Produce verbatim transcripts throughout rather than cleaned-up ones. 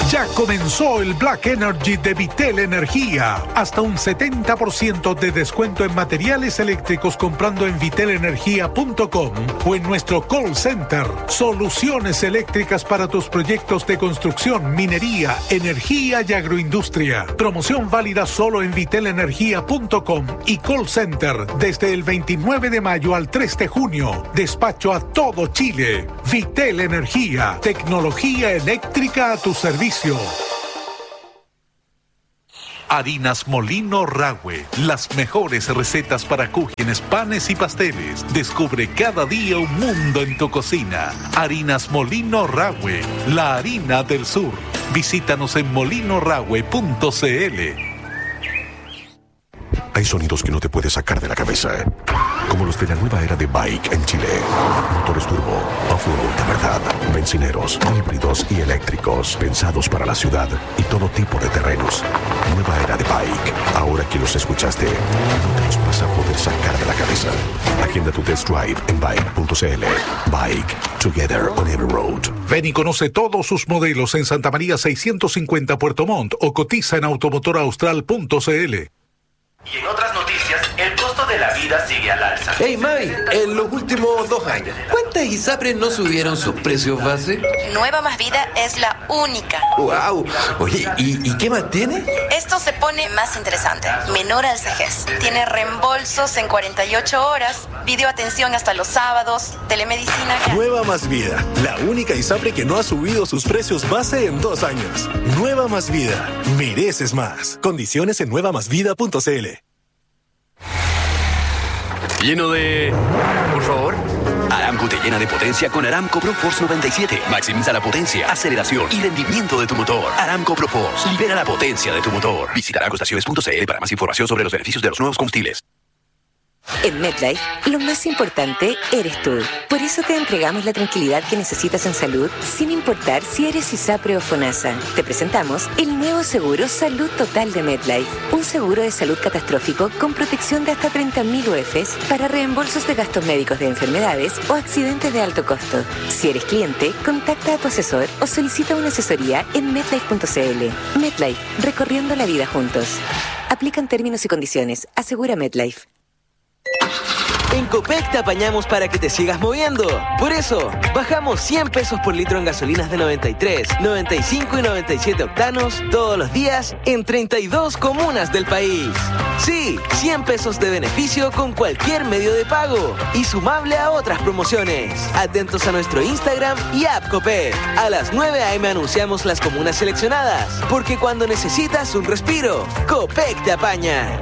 Ya comenzó el Black Energy de Vitel Energía. Hasta un setenta por ciento de descuento en materiales eléctricos comprando en vitel energía punto com o en nuestro call center. Soluciones eléctricas para tus proyectos de construcción, minería, energía y agroindustria. Promoción válida solo en vitel energía punto com y call center desde el veintinueve de mayo al tres de junio. Despacho a todo Chile. Vitel Energía. Tecnología eléctrica a tu servicio. Harinas Molino Rahue, las mejores recetas para cúgenes, panes y pasteles. Descubre cada día un mundo en tu cocina. Harinas Molino Rahue, la harina del sur. Visítanos en molino rahue punto c l. Hay sonidos que no te puedes sacar de la cabeza, como los de la nueva era de Bike en Chile. Motores turbo, off-road de verdad, bencineros, híbridos y eléctricos, pensados para la ciudad y todo tipo de terrenos. Nueva era de Bike. Ahora que los escuchaste, no te los vas a poder sacar de la cabeza. Agenda tu test drive en bike punto c l. Bike, together on every road. Ven y conoce todos sus modelos en Santa María seiscientos cincuenta Puerto Montt o cotiza en automotor austral punto c l. Y en otras noticias, el costo de la vida sigue al alza. Hey, May, en los últimos dos años, ¿cuántas ISAPRES no subieron sus precios base? Nueva Más Vida es la única. ¡Wow! Oye, ¿y, y qué más tiene? Esto se pone más interesante. Menor al cejez. Tiene reembolsos en cuarenta y ocho horas, videoatención hasta los sábados, telemedicina... Nueva Más Vida, la única ISAPRE que no ha subido sus precios base en dos años. Nueva Más Vida, mereces más. Condiciones en nueva más vida punto c l. Lleno de... Por favor. Aramco te llena de potencia con Aramco ProForce noventa y siete. Maximiza la potencia, aceleración y rendimiento de tu motor. Aramco ProForce. Libera la potencia de tu motor. Visita aramco estaciones punto c l para más información sobre los beneficios de los nuevos combustibles. En MetLife, lo más importante eres tú. Por eso te entregamos la tranquilidad que necesitas en salud, sin importar si eres ISAPRE o FONASA. Te presentamos el nuevo seguro Salud Total de MetLife. Un seguro de salud catastrófico con protección de hasta treinta mil U E Fs para reembolsos de gastos médicos de enfermedades o accidentes de alto costo. Si eres cliente, contacta a tu asesor o solicita una asesoría en metlife punto c l. MetLife, recorriendo la vida juntos. Aplican términos y condiciones. Asegura MetLife. En Copec te apañamos para que te sigas moviendo. Por eso, bajamos cien pesos por litro en gasolinas de noventa y tres, noventa y cinco y noventa y siete octanos todos los días en treinta y dos comunas del país. Sí, cien pesos de beneficio con cualquier medio de pago y sumable a otras promociones. Atentos a nuestro Instagram y app Copec. A las nueve a eme anunciamos las comunas seleccionadas, porque cuando necesitas un respiro, Copec te apaña.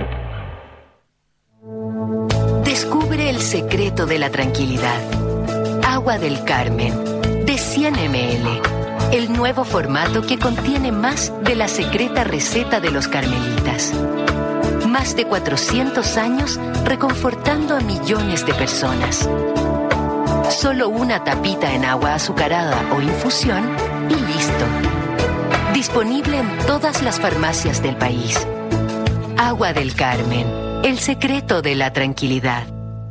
Descubre el secreto de la tranquilidad. Agua del Carmen, de cien mililitros. El nuevo formato que contiene más de la secreta receta de los carmelitas. Más de cuatrocientos años reconfortando a millones de personas. Solo una tapita en agua azucarada o infusión y listo. Disponible en todas las farmacias del país. Agua del Carmen. El secreto de la tranquilidad.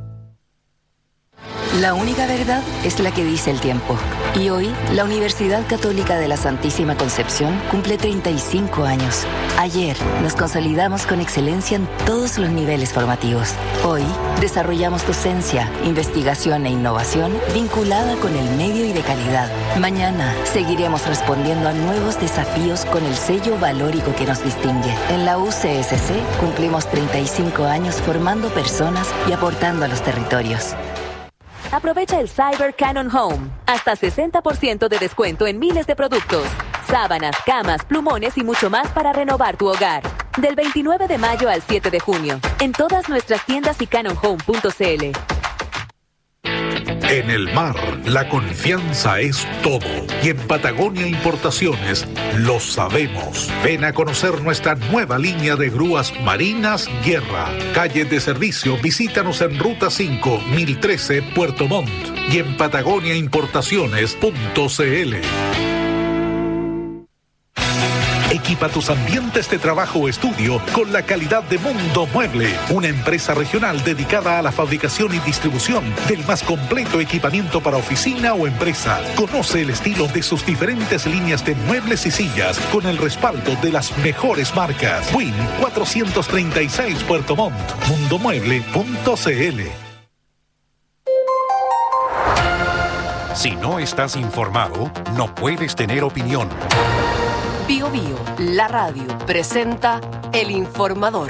La única verdad es la que dice el tiempo. Y hoy, la Universidad Católica de la Santísima Concepción cumple treinta y cinco años. Ayer, nos consolidamos con excelencia en todos los niveles formativos. Hoy, desarrollamos docencia, investigación e innovación vinculada con el medio y de calidad. Mañana, seguiremos respondiendo a nuevos desafíos con el sello valórico que nos distingue. En la U C S C, cumplimos treinta y cinco años formando personas y aportando a los territorios. Aprovecha el Cyber Canon Home. Hasta sesenta por ciento de descuento en miles de productos. Sábanas, camas, plumones y mucho más para renovar tu hogar. Del veintinueve de mayo al siete de junio. En todas nuestras tiendas y canon home punto c l. En el mar, la confianza es todo. Y en Patagonia Importaciones lo sabemos. Ven a conocer nuestra nueva línea de grúas marinas Guerra. Calle de servicio, visítanos en Ruta cinco, mil trece, Puerto Montt. Y en patagonia importaciones punto c l. Equipa tus ambientes de trabajo o estudio con la calidad de Mundo Mueble, una empresa regional dedicada a la fabricación y distribución del más completo equipamiento para oficina o empresa. Conoce el estilo de sus diferentes líneas de muebles y sillas con el respaldo de las mejores marcas. Win cuatrocientos treinta y seis Puerto Montt, mundomueble punto c l. Si no estás informado, no puedes tener opinión. Bio Bio, la radio, presenta El Informador.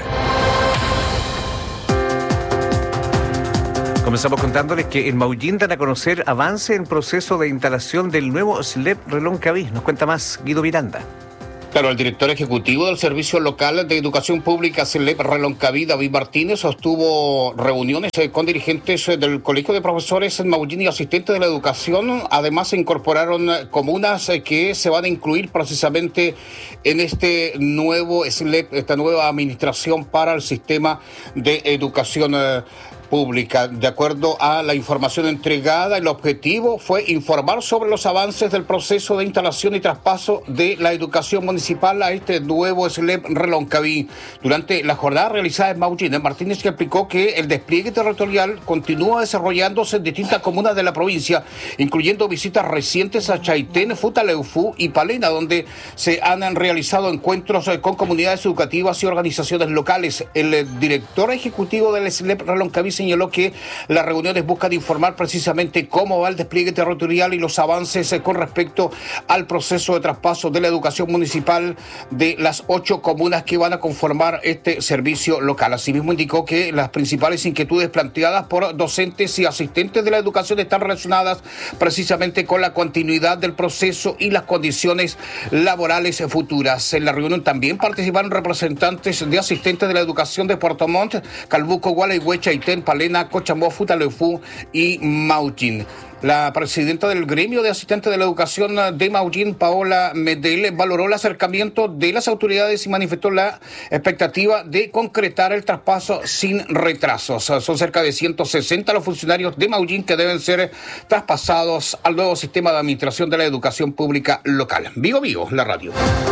Comenzamos contándoles que en Maullín dan a conocer avance en proceso de instalación del nuevo S L E P Reloncaví. Nos cuenta más Guido Miranda. Claro, el director ejecutivo del Servicio Local de Educación Pública S L E P Reloncaví, David Martínez, sostuvo reuniones con dirigentes del Colegio de Profesores en Maullín y asistentes de la educación. Además, se incorporaron comunas que se van a incluir precisamente en este nuevo S L E P, esta nueva administración para el sistema de educación pública. De acuerdo a la información entregada, el objetivo fue informar sobre los avances del proceso de instalación y traspaso de la educación municipal a este nuevo S L E P Reloncaví. Durante la jornada realizada en Maullín, Martínez explicó que el despliegue territorial continúa desarrollándose en distintas comunas de la provincia, incluyendo visitas recientes a Chaitén, Futaleufú y Palena, donde se han realizado encuentros con comunidades educativas y organizaciones locales. El director ejecutivo del S L E P Reloncaví señaló que las reuniones buscan informar precisamente cómo va el despliegue territorial y los avances con respecto al proceso de traspaso de la educación municipal de las ocho comunas que van a conformar este servicio local. Asimismo, indicó que las principales inquietudes planteadas por docentes y asistentes de la educación están relacionadas precisamente con la continuidad del proceso y las condiciones laborales futuras. En la reunión también participaron representantes de asistentes de la educación de Puerto Montt, Calbuco, Gualeguay, Chaitén, Palena, Cochamó, Futaleufú y Maullín. La presidenta del gremio de asistentes de la educación de Maullín, Paola Medel, valoró el acercamiento de las autoridades y manifestó la expectativa de concretar el traspaso sin retrasos. Son cerca de ciento sesenta los funcionarios de Maullín que deben ser traspasados al nuevo sistema de administración de la educación pública local. Vigo Vigo, la radio.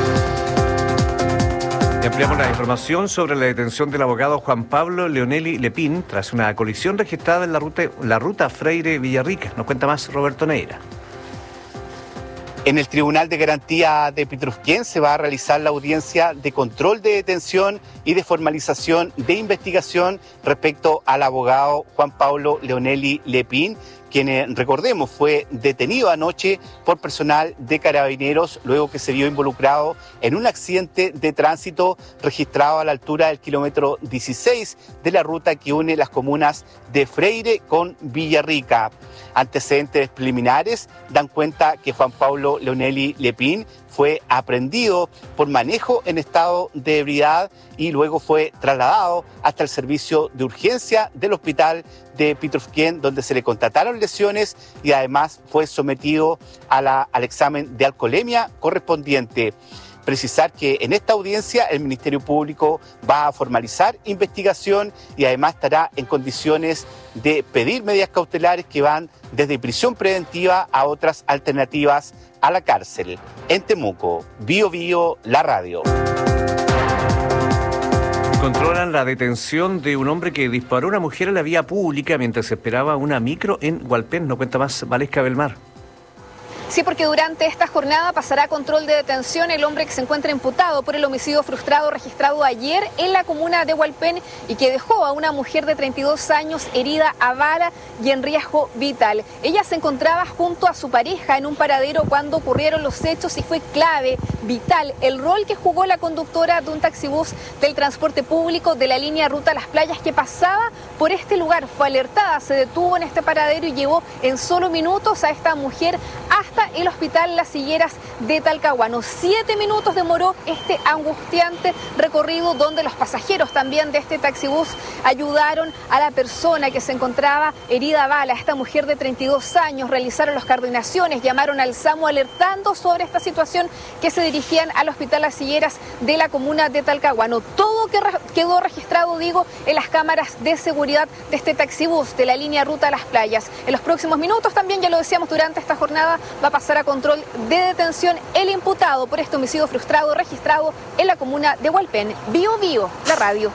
Y ampliamos la información sobre la detención del abogado Juan Pablo Leonelli Lepín tras una colisión registrada en la ruta, la ruta Freire-Villarrica. Nos cuenta más Roberto Neira. En el Tribunal de Garantía de Pitrufquén se va a realizar la audiencia de control de detención y de formalización de investigación respecto al abogado Juan Pablo Leonelli Lepín, quien, recordemos, fue detenido anoche por personal de Carabineros luego que se vio involucrado en un accidente de tránsito registrado a la altura del kilómetro dieciséis de la ruta que une las comunas de Freire con Villarrica. Antecedentes preliminares dan cuenta que Juan Pablo Leonelli Lepín fue aprehendido por manejo en estado de ebriedad y luego fue trasladado hasta el servicio de urgencia del hospital de Pitrufquén, donde se le constataron lesiones y además fue sometido a la, al examen de alcoholemia correspondiente. Precisar que en esta audiencia el Ministerio Público va a formalizar investigación y además estará en condiciones de pedir medidas cautelares que van desde prisión preventiva a otras alternativas a la cárcel. En Temuco, Bio Bio, la radio. Controlan la detención de un hombre que disparó a una mujer en la vía pública mientras esperaba una micro en Hualpén. No cuenta más Valesca Belmar. Sí, porque durante esta jornada pasará a control de detención el hombre que se encuentra imputado por el homicidio frustrado registrado ayer en la comuna de Hualpén y que dejó a una mujer de treinta y dos años herida a bala y en riesgo vital. Ella se encontraba junto a su pareja en un paradero cuando ocurrieron los hechos y fue clave, vital, el rol que jugó la conductora de un taxibús del transporte público de la línea Ruta Las Playas que pasaba por este lugar. Fue alertada, se detuvo en este paradero y llevó en solo minutos a esta mujer hasta el hospital Las Higueras de Talcahuano. Siete minutos demoró este angustiante recorrido donde los pasajeros también de este taxibús ayudaron a la persona que se encontraba herida a bala, esta mujer de treinta y dos años, realizaron las coordinaciones, llamaron al SAMU alertando sobre esta situación que se dirigían al hospital Las Higueras de la comuna de Talcahuano. Todo que re- quedó registrado, digo, en las cámaras de seguridad de este taxibús de la línea Ruta a las Playas. En los próximos minutos también, ya lo decíamos, durante esta jornada va a pasar a control de detención el imputado por este homicidio frustrado registrado en la comuna de Hualpén. Bio Bio, la radio.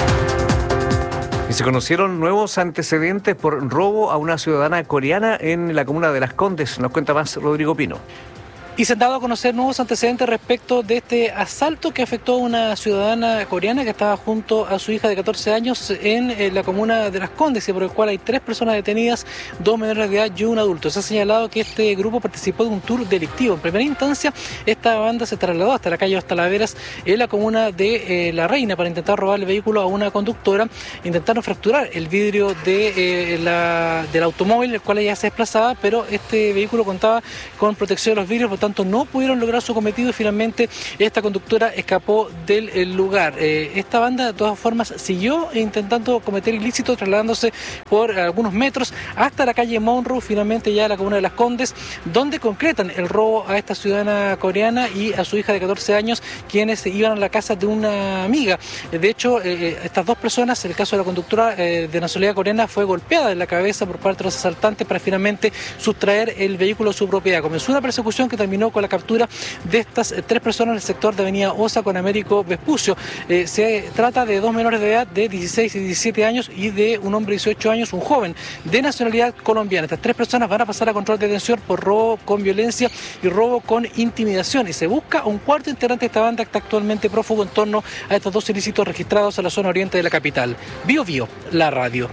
Y se conocieron nuevos antecedentes por robo a una ciudadana coreana en la comuna de Las Condes. Nos cuenta más Rodrigo Pino. Y se han dado a conocer nuevos antecedentes respecto de este asalto que afectó a una ciudadana coreana que estaba junto a su hija de catorce años en, en la comuna de Las Condes, y por el cual hay tres personas detenidas, dos menores de edad y un adulto. Se ha señalado que este grupo participó de un tour delictivo. En primera instancia, esta banda se trasladó hasta la calle Los Talaveras en la comuna de eh, La Reina para intentar robar el vehículo a una conductora. Intentaron fracturar el vidrio de, eh, la, del automóvil, el cual ella se desplazaba, pero este vehículo contaba con protección de los vidrios, por tanto no pudieron lograr su cometido y finalmente esta conductora escapó del el lugar. Eh, esta banda de todas formas siguió intentando cometer ilícitos, trasladándose por algunos metros hasta la calle Monroe, finalmente ya a la comuna de Las Condes, donde concretan el robo a esta ciudadana coreana y a su hija de catorce años, quienes iban a la casa de una amiga. De hecho, eh, estas dos personas, en el caso de la conductora eh, de nacionalidad coreana, fue golpeada en la cabeza por parte de los asaltantes para finalmente sustraer el vehículo a su propiedad. Comenzó una persecución que terminó con la captura de estas eh, tres personas en el sector de Avenida Osa con Américo Vespucio. Eh, se trata de dos menores de edad de dieciséis y diecisiete años y de un hombre de dieciocho años, un joven de nacionalidad colombiana. Estas tres personas van a pasar a control de detención por robo con violencia y robo con intimidación, y se busca un cuarto integrante de esta banda que está actualmente prófugo en torno a estos dos ilícitos registrados en la zona oriente de la capital. Bio Bio, la radio.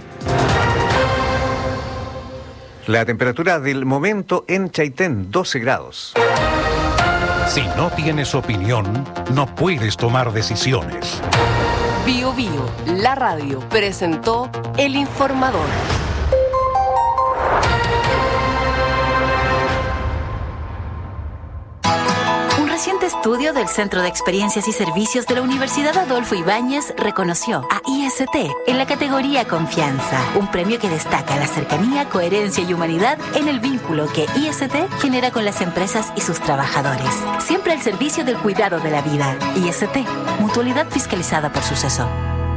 La temperatura del momento en Chaitén, doce grados. Si no tienes opinión, no puedes tomar decisiones. Bio Bio, la radio, presentó El Informador. Un reciente estudio del Centro de Experiencias y Servicios de la Universidad Adolfo Ibáñez reconoció a I S T en la categoría Confianza, un premio que destaca la cercanía, coherencia y humanidad en el vínculo que I S T genera con las empresas y sus trabajadores. Siempre al servicio del cuidado de la vida. I S T, mutualidad fiscalizada por Suceso.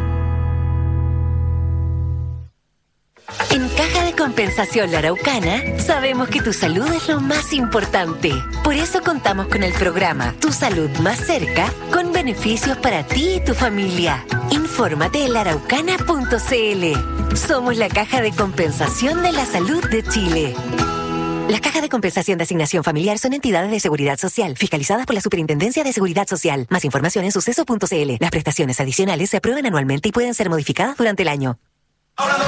En Caja de Compensación La Araucana, sabemos que tu salud es lo más importante. Por eso contamos con el programa Tu Salud Más Cerca, con beneficios para ti y tu familia. Infórmate en la araucana punto c l. Somos la Caja de Compensación de la Salud de Chile. Las cajas de compensación de asignación familiar son entidades de seguridad social, fiscalizadas por la Superintendencia de Seguridad Social. Más información en suceso punto c l. Las prestaciones adicionales se aprueban anualmente y pueden ser modificadas durante el año.